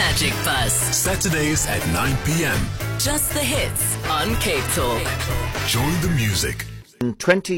Magic Bus. Saturdays at 9 p.m. Just the hits on Cape Talk. Join the music. In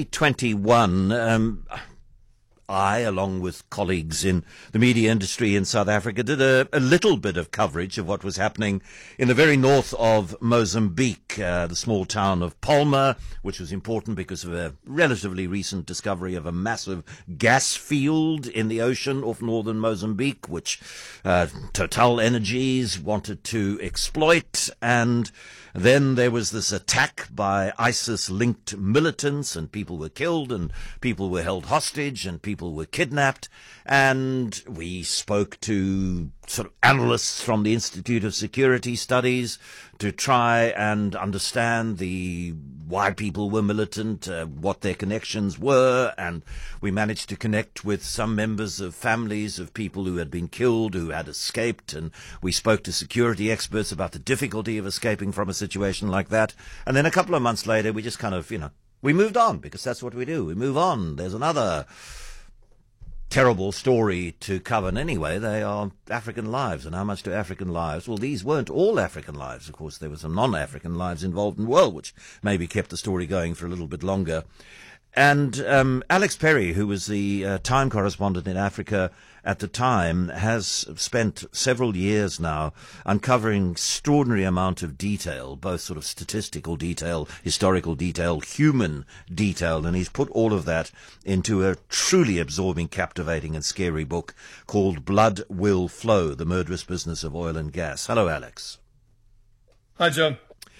2021, I, along with colleagues in the media industry in South Africa, did a little bit of coverage of what was happening in the very north of Mozambique, the small town of Palma, which was important because of a relatively recent discovery of a massive gas field in the ocean off northern Mozambique, which Total Energies wanted to exploit. And then there was this attack by ISIS-linked militants, and people were killed, and people were held hostage, and people were kidnapped. And we spoke to sort of analysts from the Institute of Security Studies to try and understand why people were militant, what their connections were, and we managed to connect with some members of families of people who had been killed, who had escaped, and we spoke to security experts about the difficulty of escaping from a situation like that. And then a couple of months later, we just kind of, we moved on, because that's what we do. We move on. There's another terrible story to cover, and anyway, they are African lives. And how much do African lives? Well, these weren't all African lives. Of course, there were some non-African lives involved in the world, which maybe kept the story going for a little bit longer. And Alex Perry, who was the Time correspondent in Africa at the time, has spent several years now uncovering extraordinary amount of detail, both sort of statistical detail, historical detail, human detail, and he's put all of that into a truly absorbing, captivating and scary book called Blood Will Flow, The Murderous Business of Oil and Gas. Hello, Alex. Hi, John.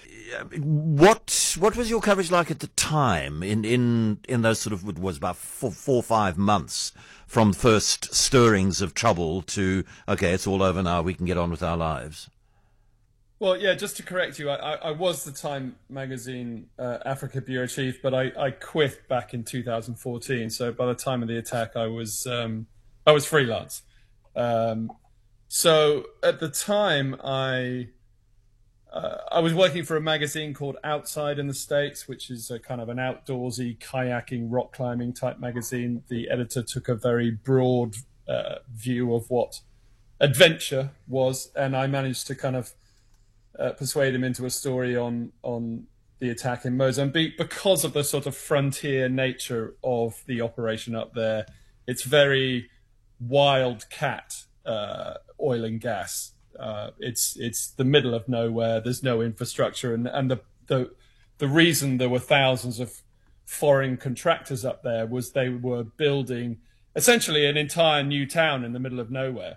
What was your coverage like at the time in those sort of, it was about 4 or 5 months from first stirrings of trouble to, okay, it's all over now, we can get on with our lives? Well, yeah, just to correct you, I was the Time magazine Africa bureau chief, but I quit back in 2014. So by the time of the attack, I was freelance. So at the time, I was working for a magazine called Outside in the States, which is a kind of an outdoorsy, kayaking, rock climbing type magazine. The editor took a very broad view of what adventure was, and I managed to kind of persuade him into a story on the attack in Mozambique because of the sort of frontier nature of the operation up there. It's very wildcat oil and gas. It's the middle of nowhere. There's no infrastructure, and the reason there were thousands of foreign contractors up there was they were building essentially an entire new town in the middle of nowhere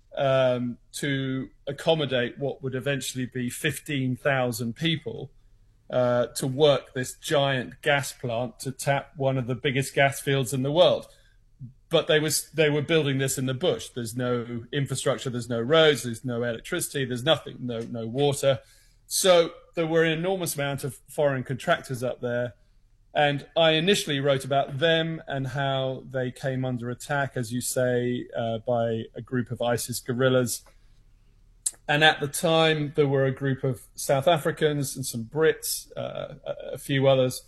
to accommodate what would eventually be 15,000 people to work this giant gas plant to tap one of the biggest gas fields in the world. But they were building this in the bush. There's no infrastructure, there's no roads, there's no electricity, there's nothing, no water. So there were an enormous amount of foreign contractors up there. And I initially wrote about them and how they came under attack, as you say, by a group of ISIS guerrillas. And at the time, there were a group of South Africans and some Brits, a few others,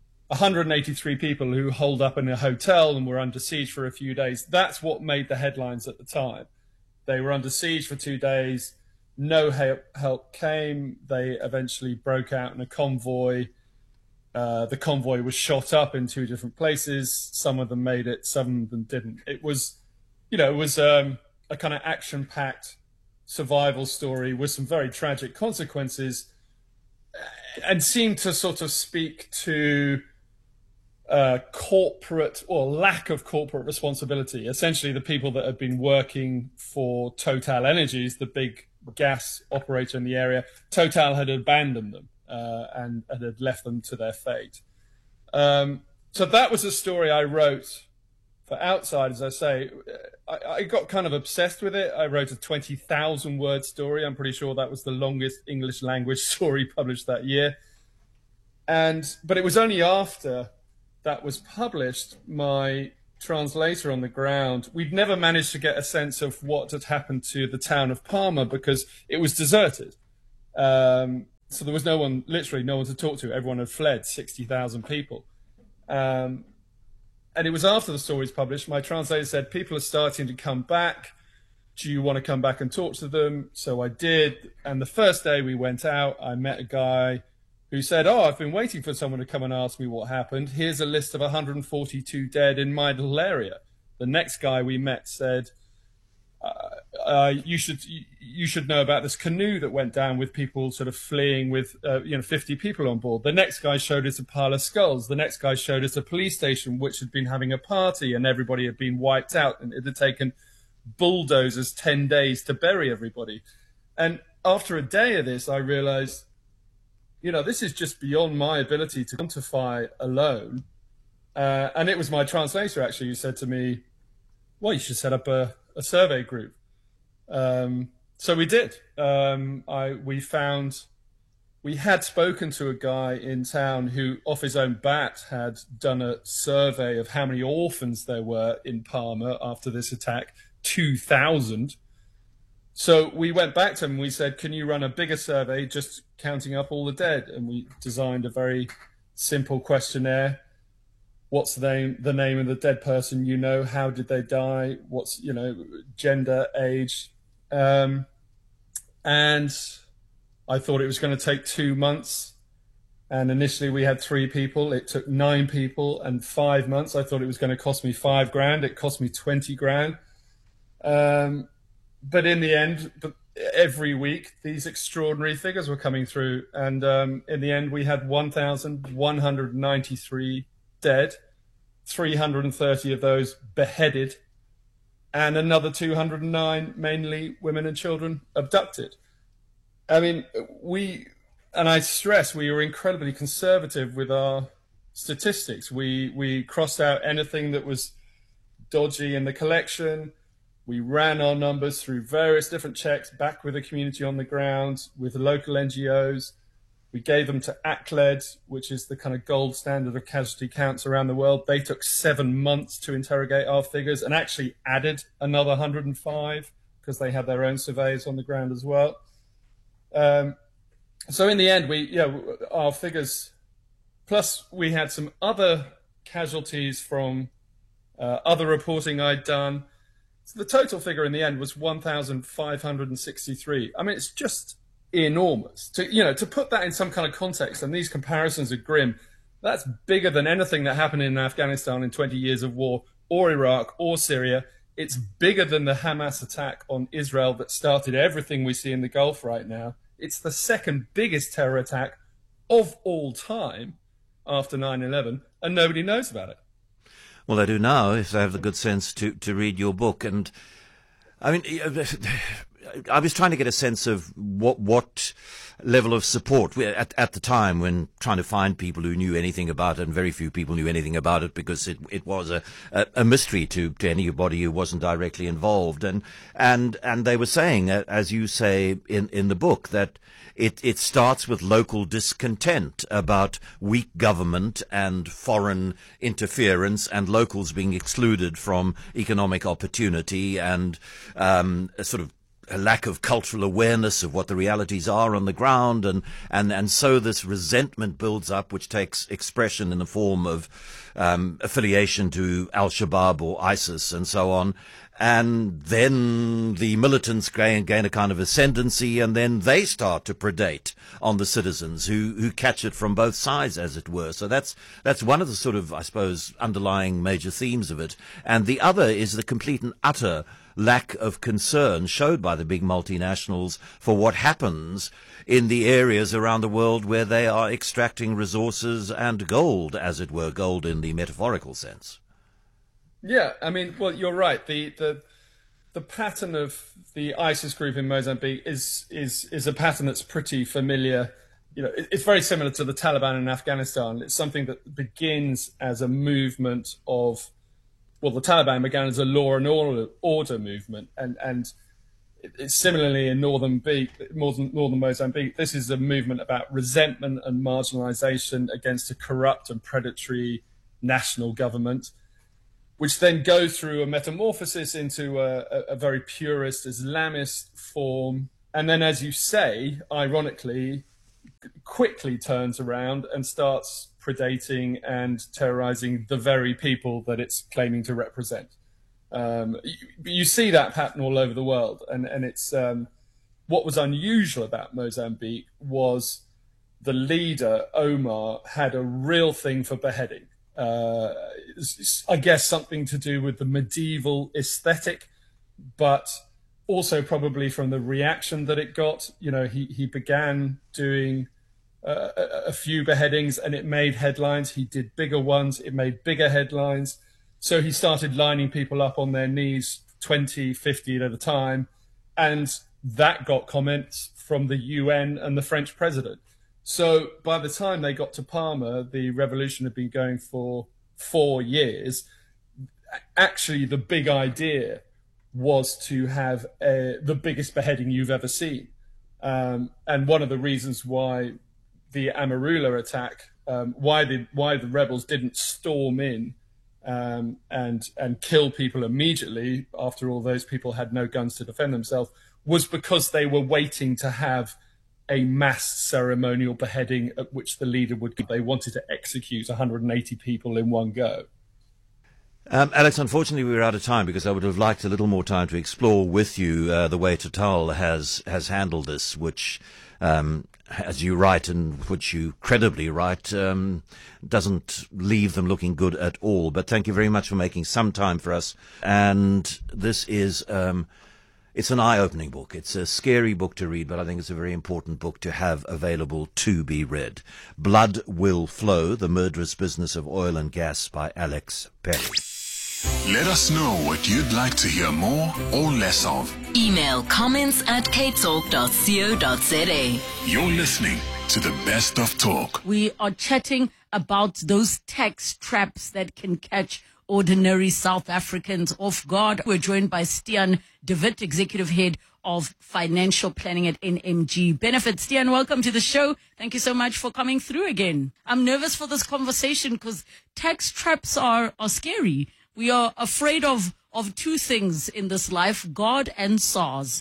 183 people who holed up in a hotel and were under siege for a few days. That's what made the headlines at the time. They were under siege for 2 days. No help came. They eventually broke out in a convoy. The convoy was shot up in 2 different places. Some of them made it, some of them didn't. It was, a kind of action-packed survival story with some very tragic consequences, and seemed to sort of speak to corporate or lack of corporate responsibility. Essentially, the people that had been working for Total Energies, the big gas operator in the area, Total had abandoned them and had left them to their fate. So that was a story I wrote for Outside, as I say. I got kind of obsessed with it. I wrote a 20,000 word story. I'm pretty sure that was the longest English language story published that year. But it was only after that was published, my translator on the ground, we'd never managed to get a sense of what had happened to the town of Palma because it was deserted. So there was literally no one to talk to. Everyone had fled, 60,000 people. And it was after the story was published, my translator said, people are starting to come back. do you want to come back and talk to them? So I did. And the first day we went out, I met a guy who said, oh, I've been waiting for someone to come and ask me what happened. Here's a list of 142 dead in my little area. The next guy we met said, you should know about this canoe that went down with people sort of fleeing with 50 people on board. The next guy showed us a pile of skulls. The next guy showed us a police station which had been having a party and everybody had been wiped out, and it had taken bulldozers 10 days to bury everybody. And after a day of this, I realized, this is just beyond my ability to quantify alone. And it was my translator actually who said to me, well, you should set up a survey group. So we did. We had spoken to a guy in town who, off his own bat, had done a survey of how many orphans there were in Palma after this attack, 2,000. So we went back to him and we said, can you run a bigger survey just counting up all the dead? And we designed a very simple questionnaire. What's the name of the dead person you know? How did they die? What's, gender, age? And I thought it was going to take 2 months. And initially we had 3 people. It took 9 people and 5 months. I thought it was going to cost me $5,000. It cost me $20,000. But in the end, every week, these extraordinary figures were coming through. And in the end, we had 1,193 dead, 330 of those beheaded, and another 209, mainly women and children, abducted. I mean, I stress, we were incredibly conservative with our statistics. We crossed out anything that was dodgy in the collection. We ran our numbers through various different checks, back with the community on the ground, with the local NGOs. We gave them to ACLED, which is the kind of gold standard of casualty counts around the world. They took 7 months to interrogate our figures and actually added another 105 because they had their own surveys on the ground as well. So in the end, our figures, plus we had some other casualties from other reporting I'd done. So the total figure in the end was 1,563. I mean, it's just enormous. To put that in some kind of context, and these comparisons are grim, that's bigger than anything that happened in Afghanistan in 20 years of war, or Iraq, or Syria. It's bigger than the Hamas attack on Israel that started everything we see in the Gulf right now. It's the second biggest terror attack of all time after 9/11, and nobody knows about it. Well, I do now, if I have the good sense to read your book. And I mean, I was trying to get a sense of what level of support at the time when trying to find people who knew anything about it, and very few people knew anything about it because it was a mystery to anybody who wasn't directly involved. And they were saying, as you say in the book, that it starts with local discontent about weak government and foreign interference and locals being excluded from economic opportunity and sort of a lack of cultural awareness of what the realities are on the ground, and so this resentment builds up, which takes expression in the form of affiliation to Al-Shabaab or ISIS and so on. And then the militants gain a kind of ascendancy, and then they start to predate on the citizens who catch it from both sides, as it were. So that's one of the sort of, I suppose, underlying major themes of it. And the other is the complete and utter lack of concern showed by the big multinationals for what happens in the areas around the world where they are extracting resources and gold, as it were, gold in the metaphorical sense. Yeah, I mean, well, you're right. The pattern of the ISIS group in Mozambique is a pattern that's pretty familiar. It's very similar to the Taliban in Afghanistan. It's something that begins as a movement of, well, the Taliban began as a law and order movement, and it's similarly in northern Mozambique. This is a movement about resentment and marginalization against a corrupt and predatory national government, which then goes through a metamorphosis into a very purist Islamist form. And then, as you say, ironically, quickly turns around and starts predating and terrorizing the very people that it's claiming to represent. You see that pattern all over the world, and it's what was unusual about Mozambique was the leader, Omar, had a real thing for beheading. I guess something to do with the medieval aesthetic, but also probably from the reaction that it got. You know, he began doing a few beheadings and it made headlines. He did bigger ones, it made bigger headlines. So he started lining people up on their knees, 20, 50 at a time. And that got comments from the UN and the French president. So by the time they got to Palma, the revolution had been going for 4 years. Actually, the big idea was to have the biggest beheading you've ever seen. And one of the reasons why the Amarula attack, why the rebels didn't storm in and kill people immediately after all those people had no guns to defend themselves, was because they were waiting to have a mass ceremonial beheading at which the leader would. They wanted to execute 180 people in one go. Alex, unfortunately, we're out of time because I would have liked a little more time to explore with you the way Total has handled this, which, as you write and which you credibly write, doesn't leave them looking good at all. But thank you very much for making some time for us. And this is it's an eye-opening book. It's a scary book to read, but I think it's a very important book to have available to be read. Blood Will Flow, The Murderous Business of Oil and Gas by Alex Perry. Let us know what you'd like to hear more or less of. Email comments@capetalk.co.za. You're listening to the best of talk. We are chatting about those tax traps that can catch ordinary South Africans off guard. We're joined by Stiaan de Wit, Executive Head of Financial Planning at NMG Benefit. Stiaan, welcome to the show. Thank you so much for coming through again. I'm nervous for this conversation because tax traps are scary. We are afraid of two things in this life, God and SARS.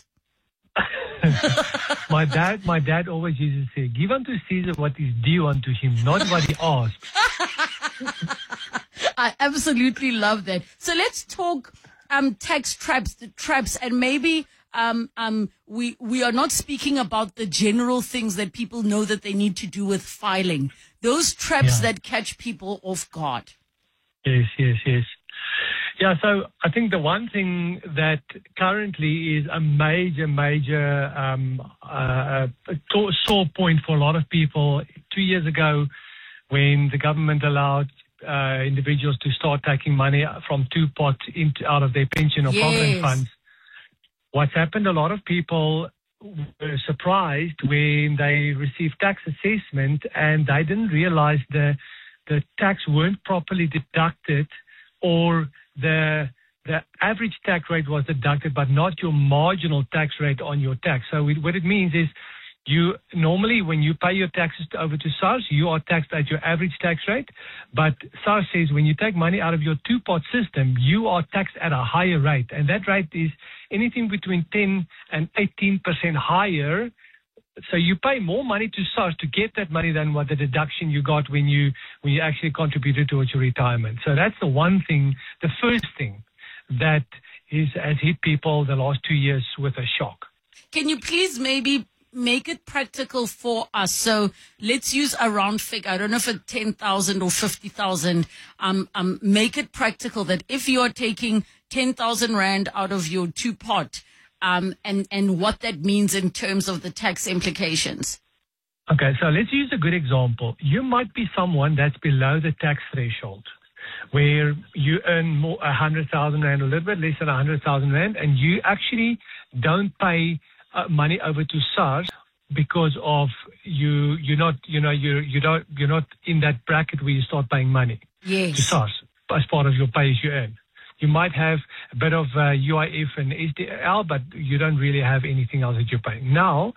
My dad always used to say, give unto Caesar what is due unto him, not what he asked. I absolutely love that. So let's talk tax traps, and maybe we are not speaking about the general things that people know that they need to do with filing. Those traps that catch people off guard. Yes. Yeah, so I think the one thing that currently is a major sore point for a lot of people, 2 years ago when the government allowed individuals to start taking money from two-pot out of their pension or provident funds. What's happened, a lot of people were surprised when they received tax assessment and they didn't realize the tax weren't properly deducted, or the average tax rate was deducted, but not your marginal tax rate on your tax. So what it means is you normally, when you pay your taxes over to SARS, you are taxed at your average tax rate. But SARS says when you take money out of your two-pot system, you are taxed at a higher rate. And that rate is anything between 10 and 18% higher. So you pay more money to SARS to get that money than what the deduction you got when you actually contributed towards your retirement. So that's the one thing, the first thing that has hit people the last 2 years with a shock. Can you please maybe make it practical for us? So let's use a round figure. I don't know if it's 10,000 or 50,000. Make it practical that if you're taking 10,000 Rand out of your two-pot, and what that means in terms of the tax implications. Okay, so let's use a good example. You might be someone that's below the tax threshold, where you earn more 100,000 Rand, a little bit less than 100,000 Rand, and you actually don't pay money over to SARS because of you're not in that bracket where you start paying money to SARS as part of your pay as you earn. You might have a bit of UIF and SDL, but you don't really have anything else that you're paying. Now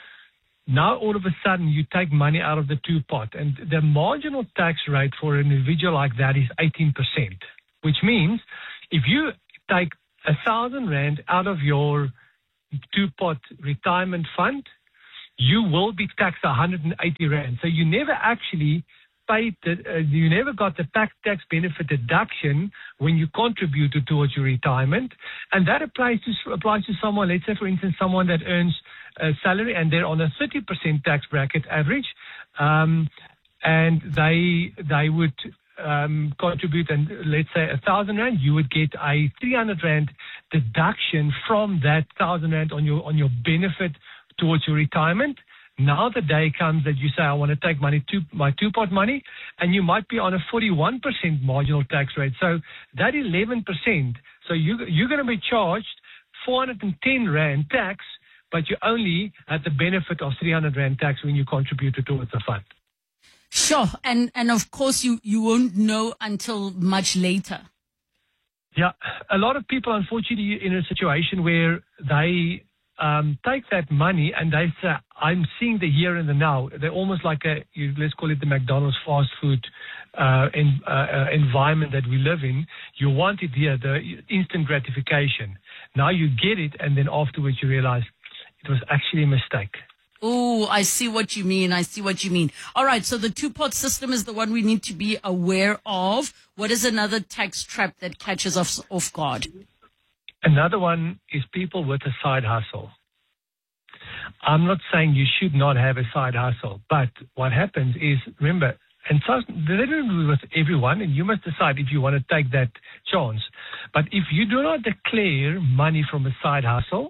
all of a sudden you take money out of the two-pot, and the marginal tax rate for an individual like that is 18%, which means if you take 1,000 Rand out of your two-pot retirement fund, you will be taxed 180 Rand. So you never actually paid, you never got the tax benefit deduction when you contributed towards your retirement. And that applies to someone, let's say, for instance, someone that earns a salary and they're on a 30% tax bracket average, and they would contribute, and let's say 1,000 rand, you would get a 300 rand deduction from that 1,000 rand on your benefit towards your retirement. Now the day comes that you say, I want to take my two-pot money, and you might be on a 41% marginal tax rate. So that 11%, so you're going to be charged 410 rand tax, but you only had the benefit of 300 rand tax when you contributed towards the fund. Sure. And of course, you won't know until much later. Yeah. A lot of people, unfortunately, in a situation where they take that money and they say, I'm seeing the here and the now. They're almost like let's call it the McDonald's fast food environment that we live in. You want it here, the instant gratification. Now you get it, and then afterwards you realize it was actually a mistake. Oh, I see what you mean. All right, so the two-pot system is the one we need to be aware of. What is another tax trap that catches us off guard? Another one is people with a side hustle. I'm not saying you should not have a side hustle, but what happens is, remember, and so they don't do it with everyone, and you must decide if you want to take that chance. But if you do not declare money from a side hustle,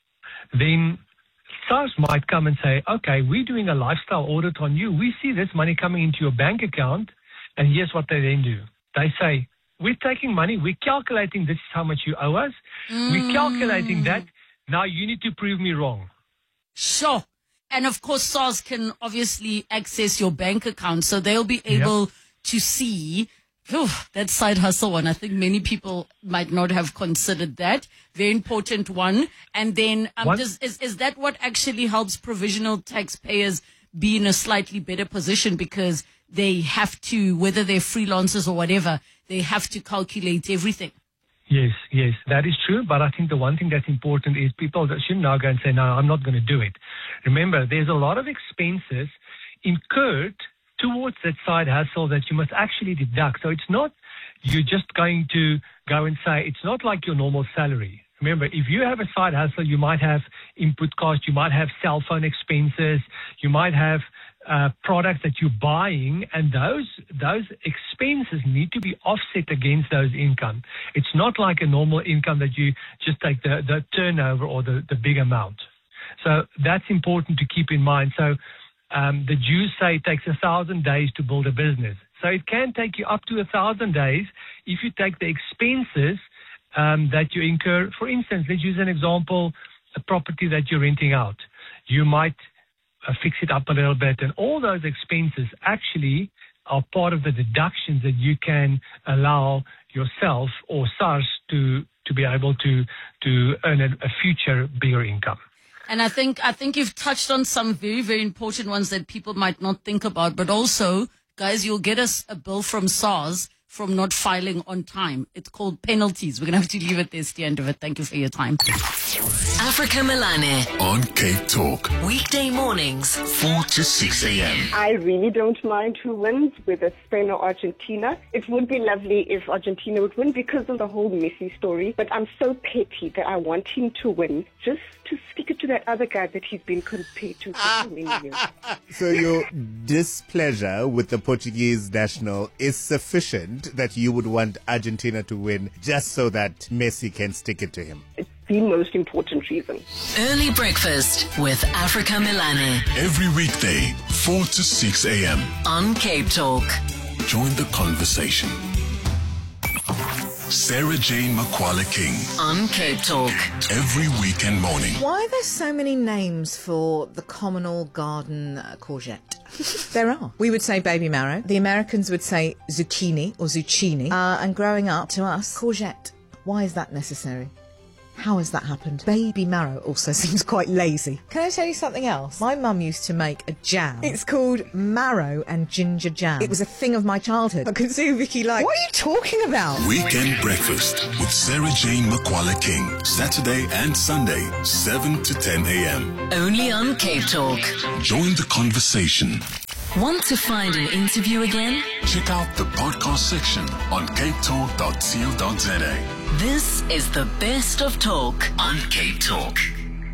then SARS might come and say, okay, we're doing a lifestyle audit on you. We see this money coming into your bank account, and here's what they then do. They say, we're taking money, we're calculating this is how much you owe us. We're calculating that. Now you need to prove me wrong. Sure. And of course, SARS can obviously access your bank account, so they'll be able to see that side hustle one. I think many people might not have considered that. Very important one. And then is that what actually helps provisional taxpayers be in a slightly better position, because they have to, whether they're freelancers or whatever, they have to calculate everything? Yes, that is true. But I think the one thing that's important is people that should now go and say, no, I'm not going to do it. Remember, there's a lot of expenses incurred towards that side hustle that you must actually deduct. So it's not you're just going to go and say, it's not like your normal salary. Remember, if you have a side hustle, you might have input costs, you might have cell phone expenses, you might have products that you're buying, and those expenses need to be offset against those income. It's not like a normal income that you just take the turnover or the big amount. So that's important to keep in mind. So the Jews say it takes 1,000 days to build a business. So it can take you up to 1,000 days if you take the expenses that you incur. For instance, let's use an example, a property that you're renting out. You might fix it up a little bit, and all those expenses actually are part of the deductions that you can allow yourself or SARS to be able to earn a future bigger income. And I think you've touched on some very, very important ones that people might not think about, but also, guys, you'll get us a bill from SARS from not filing on time. It's called penalties. We're going to have to leave it there, Stian David. Thank you for your time. Africa Melane on Cape Talk. Weekday mornings 4 to 6 a.m. I really don't mind who wins, whether Spain or Argentina. It would be lovely if Argentina would win because of the whole Messi story. But I'm so petty that I want him to win just to stick it to that other guy that he's been compared to for so many years. So your displeasure with the Portuguese national is sufficient that you would want Argentina to win just so that Messi can stick it to him? It's the most important reason. Early breakfast with Africa Melane Every weekday, 4 to 6 a.m. on Cape Talk. Join the conversation. Sarah Jane Makwala King On Cape Talk. every weekend morning. Why are there so many names for the communal garden courgette? There are. We would say baby marrow. The Americans would say zucchini or zucchini. And growing up, to us, courgette. Why is that necessary? How has that happened? Baby marrow also seems quite lazy. Can I tell you something else? My mum used to make a jam. It's called marrow and ginger jam. It was a thing of my childhood. I could see Vicky like, what are you talking about? Weekend breakfast with Sarah Jane Makwala King. Saturday and Sunday, 7 to 10 a.m. Only on Cape Talk. Join the conversation. Want to find an interview again? Check out the podcast section on capetalk.co.za. This is the best of talk on Cape Talk.